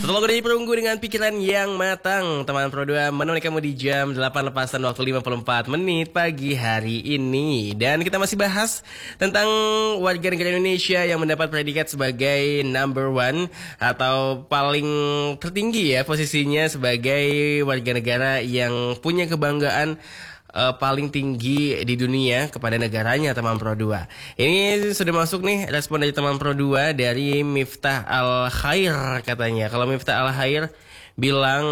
Setelah lagu dari Perunggu dengan pikiran yang matang, teman Pro 2 menemani kamu di jam 8 lepasan waktu 54 menit pagi hari ini. Dan kita masih bahas tentang warga negara Indonesia yang mendapat predikat sebagai number one atau paling tertinggi ya posisinya sebagai warga negara yang punya kebanggaan paling tinggi di dunia kepada negaranya, teman Pro 2. Ini sudah masuk nih respon dari teman Pro 2 dari Miftah Al Khair katanya. Kalau Miftah Al Khair bilang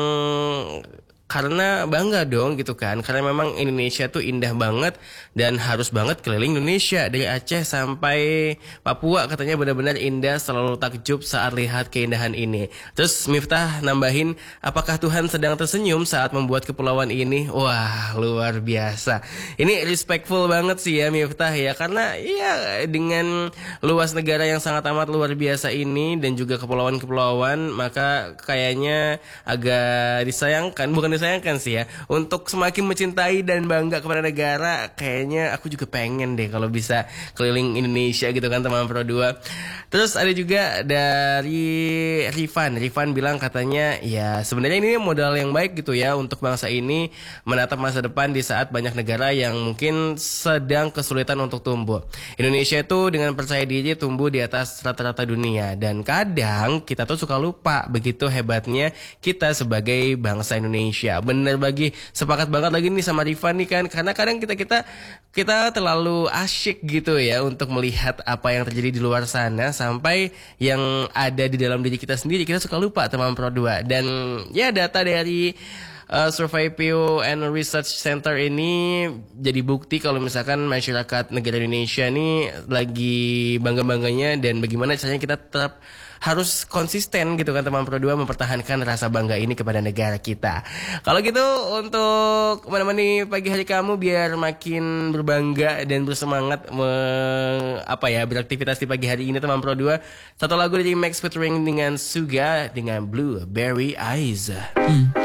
karena bangga dong gitu kan, karena memang Indonesia tuh indah banget dan harus banget keliling Indonesia dari Aceh sampai Papua, katanya benar-benar indah, selalu takjub saat lihat keindahan ini. Terus Miftah nambahin, apakah Tuhan sedang tersenyum saat membuat kepulauan ini? Wah, luar biasa. Ini respectful banget sih ya Miftah ya, karena ya dengan luas negara yang sangat amat luar biasa ini dan juga kepulauan-kepulauan, maka kayaknya agak disayangkan, bukan disayangkan sih ya, untuk semakin mencintai dan bangga kepada negara. Kayaknya aku juga pengen deh kalau bisa keliling Indonesia gitu kan, teman Pro 2. Terus ada juga dari Rifan bilang katanya ya sebenarnya ini modal yang baik gitu ya untuk bangsa ini menatap masa depan di saat banyak negara yang mungkin sedang kesulitan untuk tumbuh. Indonesia itu dengan percaya diri tumbuh di atas rata-rata dunia, dan kadang kita tuh suka lupa begitu hebatnya kita sebagai bangsa Indonesia. Bener sepakat banget lagi nih sama Rifan nih kan, karena kadang kita terlalu asyik gitu ya untuk melihat apa yang terjadi di luar sana, sampai yang ada di dalam diri kita sendiri kita suka lupa, teman Pro 2. Dan ya data dari Survey Pew and Research Center ini jadi bukti kalau misalkan masyarakat negara Indonesia ini lagi bangga-bangganya, dan bagaimana caranya kita tetap harus konsisten gitu kan, teman Pro 2, mempertahankan rasa bangga ini kepada negara kita. Kalau gitu untuk menemani pagi hari kamu biar makin berbangga dan bersemangat beraktivitas di pagi hari ini, teman Pro 2, satu lagu dari Max featuring dengan Suga dengan Blueberry Eyes.